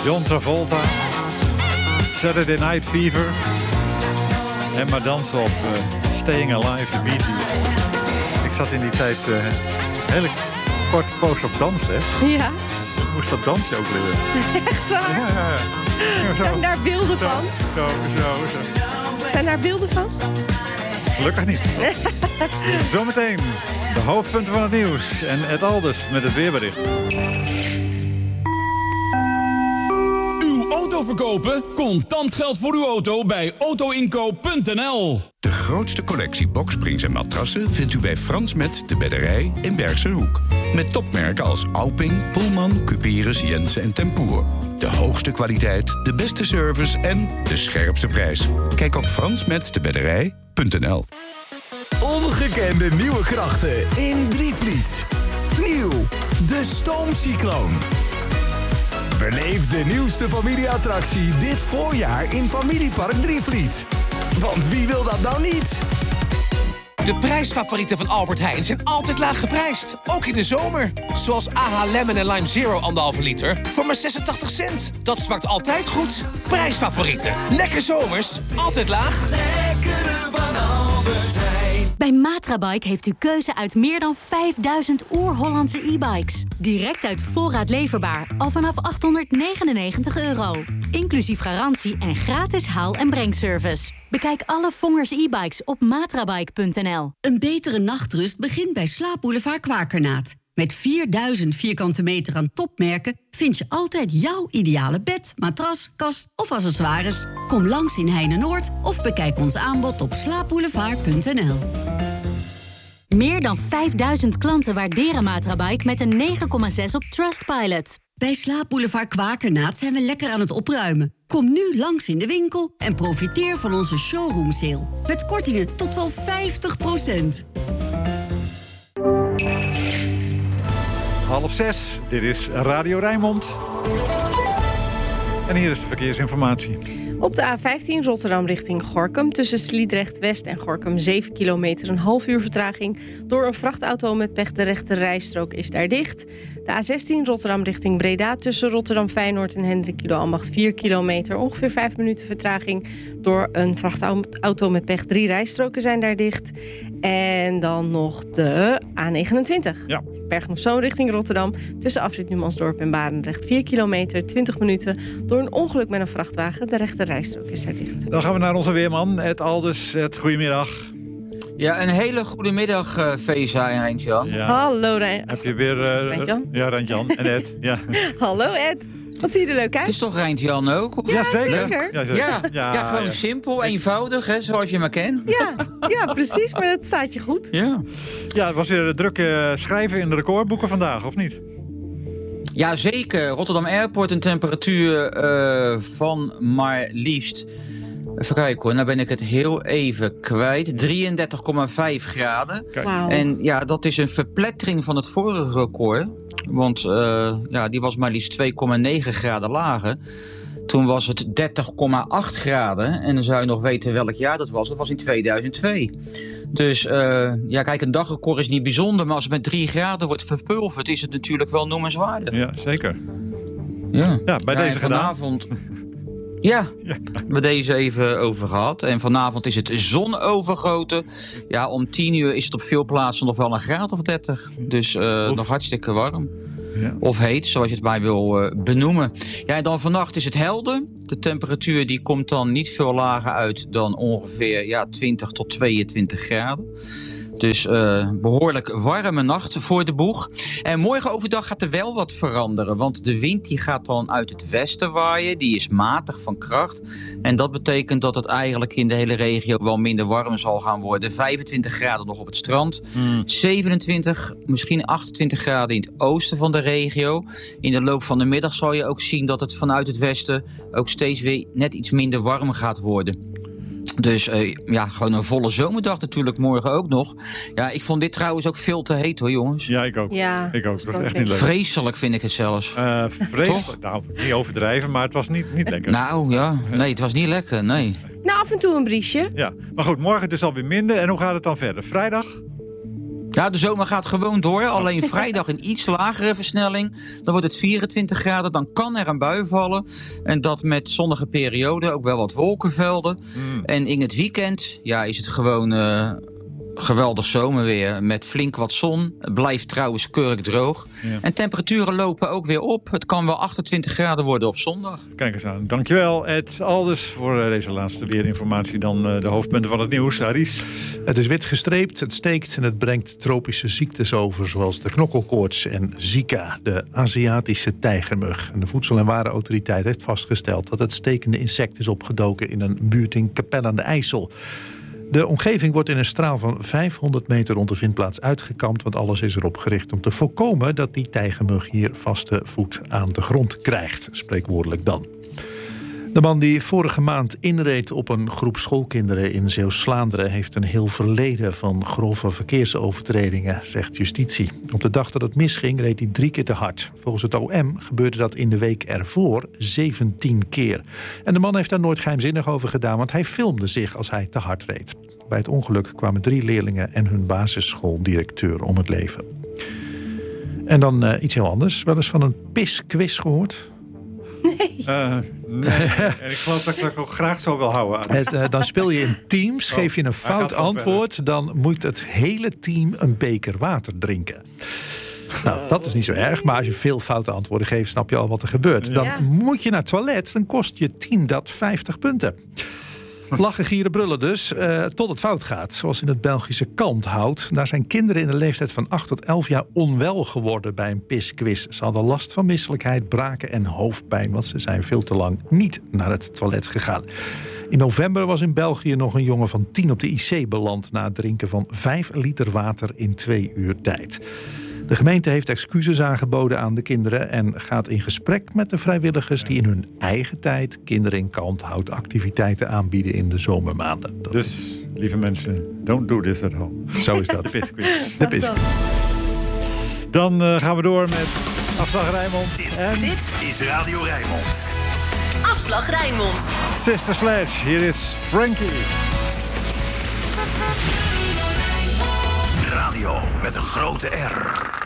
John Travolta. Saturday Night Fever. En maar dansen op Staying Alive, de Bee Gees. Ik zat in die tijd een hele korte poos op dansles. Ja. Ik moest dat dansen ook leren. Echt waar? Ja. Zijn daar beelden van? Zo. Zijn daar beelden van? Gelukkig niet. Zometeen de hoofdpunten van het nieuws. En Ed Alders met het weerbericht. Uw auto verkopen? Contant geld voor uw auto bij autoinkoop.nl. De grootste collectie boksprings en matrassen vindt u bij Frans Met de Bedderij in Bergse Hoek. Met topmerken als Alping, Pullman, Cuperus, Jensen en Tempoer. De hoogste kwaliteit, de beste service en de scherpste prijs. Kijk op fransmetdebedderij.nl. Ongekende nieuwe krachten in Drievliet. Nieuw, de Stoomcycloon. Beleef de nieuwste familieattractie dit voorjaar in Familiepark Drievliet. Want wie wil dat nou niet? De prijsfavorieten van Albert Heijn zijn altijd laag geprijsd. Ook in de zomer. Zoals AH Lemon en Lime Zero 1,5 liter voor maar 86 cent. Dat smaakt altijd goed. Prijsfavorieten. Lekker zomers. Altijd laag. Lekkere van Albert Heijn. Bij Matrabike heeft u keuze uit meer dan 5000 oer-Hollandse e-bikes. Direct uit voorraad leverbaar, al vanaf €899. Inclusief garantie en gratis haal- en brengservice. Bekijk alle Vongers e-bikes op matrabike.nl. Een betere nachtrust begint bij Slaapboulevard Kwakernaat. Met 4000 vierkante meter aan topmerken vind je altijd jouw ideale bed, matras, kast of accessoires. Kom langs in Heine-Noord of bekijk ons aanbod op slaapboulevard.nl. Meer dan 5000 klanten waarderen Matrabike met een 9,6 op Trustpilot. Bij Slaapboulevard Kwakernaat zijn we lekker aan het opruimen. Kom nu langs in de winkel en profiteer van onze showroom sale. Met kortingen tot wel 50%. 5:30, dit is Radio Rijnmond. En hier is de verkeersinformatie. Op de A15 Rotterdam richting Gorinchem tussen Sliedrecht West en Gorinchem 7 kilometer, een half uur vertraging. Door een vrachtauto met pech, de rechte rijstrook is daar dicht. De A16 Rotterdam richting Breda tussen Rotterdam Feyenoord en Hendrik Ido Ambacht 4 kilometer, ongeveer 5 minuten vertraging. Door een vrachtauto met pech, 3 rijstroken zijn daar dicht. En dan nog de A29. Ja. Bergen-op-Zoom richting Rotterdam tussen afrit Numansdorp en Barendrecht 4 kilometer, 20 minuten. Door een ongeluk met een vrachtwagen, de rechte rijstrook is daar dicht. Dan gaan we naar onze weerman, Ed Alders. Ed, goedemiddag. Ja, een hele goede middag, Feza en Rijn-Jan. Ja. Hallo Rijn. Heb je weer... Rijn-Jan. Ja, Rijn-Jan en Ed. Ja. Hallo Ed. Wat zie je er leuk uit? Het is toch Rijn-Jan ook? Of? Ja, zeker. zeker. Ja, zeker. Ja, gewoon simpel, eenvoudig, hè, zoals je me kent. Ja, precies, maar dat staat je goed. Ja. Ja, het was weer druk schrijven in de recordboeken vandaag, of niet? Ja, zeker. Rotterdam Airport een temperatuur van maar liefst... Even kijken hoor, nou ben ik het heel even kwijt. 33,5 graden. Wauw. En ja, dat is een verplettering van het vorige record. Want die was maar liefst 2,9 graden lager. Toen was het 30,8 graden. En dan zou je nog weten welk jaar dat was. Dat was in 2002. Dus kijk, een dagrecord is niet bijzonder. Maar als het met 3 graden wordt verpulverd, is het natuurlijk wel noemenswaardig. Ja, zeker. Ja, bij deze vanavond... Ja, we deze even over gehad. En vanavond is het zonovergoten. Ja, om 10 uur is het op veel plaatsen nog wel een graad of 30. Dus nog hartstikke warm. Ja. Of heet, zoals je het mij wil benoemen. Ja, en dan vannacht is het helder. De temperatuur die komt dan niet veel lager uit dan ongeveer 20 tot 22 graden. Dus behoorlijk warme nacht voor de boeg. En morgen overdag gaat er wel wat veranderen. Want de wind die gaat dan uit het westen waaien. Die is matig van kracht. En dat betekent dat het eigenlijk in de hele regio wel minder warm zal gaan worden. 25 graden nog op het strand. 27, misschien 28 graden in het oosten van de regio. In de loop van de middag zal je ook zien dat het vanuit het westen ook steeds weer net iets minder warm gaat worden. Dus gewoon een volle zomerdag natuurlijk morgen ook nog. Ja, ik vond dit trouwens ook veel te heet hoor, jongens. Ja, ik ook. Ja, ik ook. Dat was echt niet leuk. Vreselijk vind ik het zelfs. Vreselijk? Nou, niet overdrijven, maar het was niet lekker. Nou ja, nee, het was niet lekker, nee. Nou, af en toe een briesje. Ja, maar goed, morgen dus alweer minder. En hoe gaat het dan verder? Vrijdag? Ja, de zomer gaat gewoon door. Alleen vrijdag een iets lagere versnelling. Dan wordt het 24 graden. Dan kan er een bui vallen. En dat met zonnige perioden. Ook wel wat wolkenvelden. En in het weekend is het gewoon geweldig zomerweer. Met flink wat zon. Het blijft trouwens keurig droog. Ja. En temperaturen lopen ook weer op. Het kan wel 28 graden worden op zondag. Kijk eens aan. Dankjewel Ed Alders voor deze laatste weerinformatie. Dan de hoofdpunten van het nieuws. Aris. Het is wit gestreept, het steekt en het brengt tropische ziektes over... zoals de knokkelkoorts en Zika, de Aziatische tijgermug. En de Voedsel- en Warenautoriteit heeft vastgesteld... dat het stekende insect is opgedoken in een buurt in Capelle aan de IJssel. De omgeving wordt in een straal van 500 meter rond de vindplaats uitgekampt... want alles is erop gericht om te voorkomen dat die tijgermug hier vaste voet aan de grond krijgt. Spreekwoordelijk dan. De man die vorige maand inreed op een groep schoolkinderen in Zeeuws-Vlaanderen... heeft een heel verleden van grove verkeersovertredingen, zegt justitie. Op de dag dat het misging reed hij 3 keer te hard. Volgens het OM gebeurde dat in de week ervoor 17 keer. En de man heeft daar nooit geheimzinnig over gedaan... want hij filmde zich als hij te hard reed. Bij het ongeluk kwamen 3 leerlingen en hun basisschooldirecteur om het leven. En dan iets heel anders. Wel eens van een pisquiz gehoord? Nee. Nee. En ik geloof dat ik dat ook graag zo wil houden. Dan speel je in teams, geef je een fout antwoord... dan moet het hele team een beker water drinken. Nou, dat is niet zo erg, maar als je veel foute antwoorden geeft... snap je al wat er gebeurt. Dan moet je naar het toilet, dan kost je team dat 50 punten. Lachen, gieren, brullen dus, tot het fout gaat. Zoals in het Belgische Kalmthout. Daar zijn kinderen in de leeftijd van 8 tot 11 jaar onwel geworden bij een pisquiz. Ze hadden last van misselijkheid, braken en hoofdpijn... want ze zijn veel te lang niet naar het toilet gegaan. In november was in België nog een jongen van 10 op de IC beland... na het drinken van 5 liter water in 2 uur tijd. De gemeente heeft excuses aangeboden aan de kinderen... en gaat in gesprek met de vrijwilligers die in hun eigen tijd... kinderen in Kalmthout activiteiten aanbieden in de zomermaanden. Dus, lieve mensen, don't do this at home. Zo is dat. De pisquiz. De pisquiz. Dan gaan we door met Afslag Rijnmond. Dit is Radio Rijnmond. Afslag Rijnmond. Sister Sledge, hier is Frankie. Radio met een grote R.